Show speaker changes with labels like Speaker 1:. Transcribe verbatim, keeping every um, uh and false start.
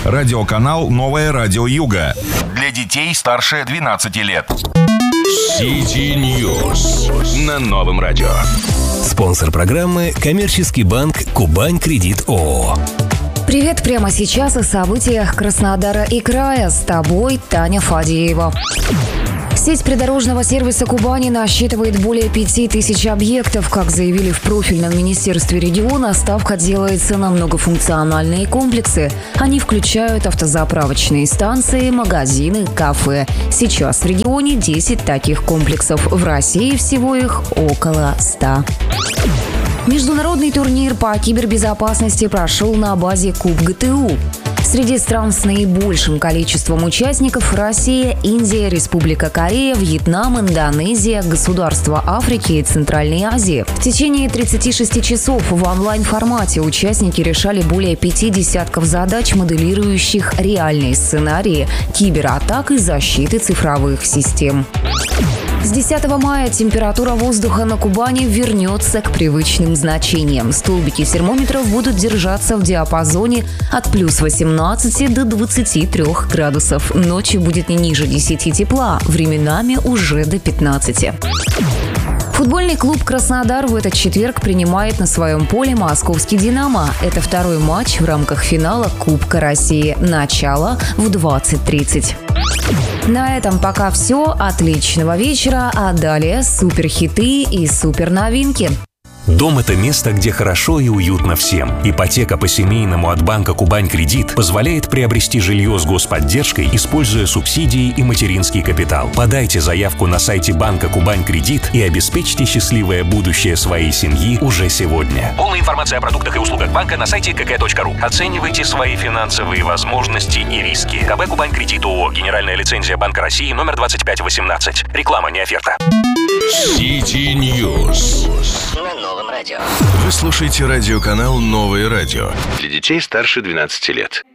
Speaker 1: Радиоканал «Новое радио Юга». Для детей старше двенадцати лет.
Speaker 2: Сити Ньюс на Новом радио.
Speaker 3: Спонсор программы – коммерческий банк «Кубань Кредит ООО».
Speaker 4: Привет прямо сейчас о событиях Краснодара и края. С тобой Таня Фадеева. Сеть придорожного сервиса Кубани насчитывает более пяти тысяч объектов. Как заявили в профильном министерстве региона, ставка делается на многофункциональные комплексы. Они включают автозаправочные станции, магазины, кафе. Сейчас в регионе десять таких комплексов. В России всего их около ста. Международный турнир по кибербезопасности прошел на базе КубГТУ. Среди стран с наибольшим количеством участников – Россия, Индия, Республика Корея, Вьетнам, Индонезия, государства Африки и Центральной Азии. В течение тридцати шести часов в онлайн-формате участники решали более пяти десятков задач, моделирующих реальные сценарии кибератак и защиты цифровых систем. С десятого мая температура воздуха на Кубани вернется к привычным значениям. Столбики термометров будут держаться в диапазоне от плюс восемнадцати до двадцати трёх градусов. Ночью будет не ниже десяти тепла, временами уже до пятнадцати. Футбольный клуб «Краснодар» в этот четверг принимает на своем поле московский «Динамо». Это второй матч в рамках финала Кубка России. Начало в двадцать тридцать. На этом пока все. Отличного вечера, а далее суперхиты и суперновинки.
Speaker 3: Дом – это место, где хорошо и уютно всем. Ипотека по-семейному от банка «Кубань Кредит» позволяет приобрести жилье с господдержкой, используя субсидии и материнский капитал. Подайте заявку на сайте банка «Кубань Кредит» и обеспечьте счастливое будущее своей семьи уже сегодня.
Speaker 2: Полная информация о продуктах и услугах банка на сайте ка ка точка ру. Оценивайте свои финансовые возможности и риски. КБ «Кубань Кредит ООО». Генеральная лицензия Банка России номер двадцать пять восемнадцать. Реклама, не оферта.
Speaker 1: Сити Ньюс
Speaker 5: На Новом радио.
Speaker 2: Вы слушаете радиоканал «Новое радио» для детей старше двенадцати лет.